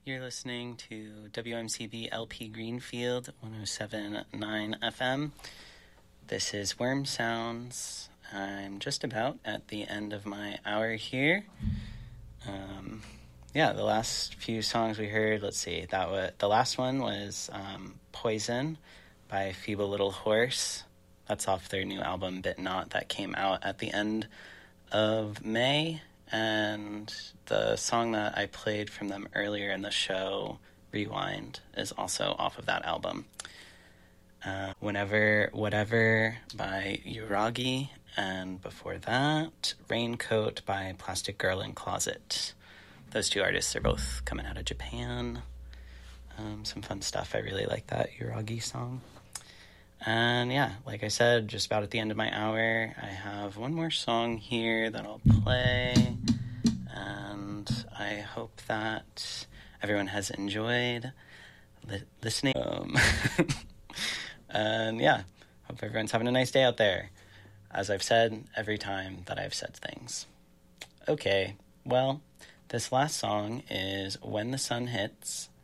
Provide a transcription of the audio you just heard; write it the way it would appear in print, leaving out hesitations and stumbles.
You're listening to WMCB LP Greenfield 107.9 FM. This is Worm Sounds. I'm just about at the end of my hour here. The last few songs we heard, let's see, the last one was Poison by Feeble Little Horse. That's off their new album, Bit Not, that came out at the end of May. And the song that I played from them earlier in the show, Rewind, is also off of that album. Whenever, Whatever by Uragi, and before that, Raincoat by Plastic Girl in Closet. Those two artists are both coming out of Japan. Some fun stuff. I really like that Uragi song. And yeah, like I said, just about at the end of my hour, I have one more song here that I'll play, and I hope that everyone has enjoyed listening. And yeah, hope everyone's having a nice day out there, as I've said every time that I've said things. Okay, well, this last song is When the Sun Hits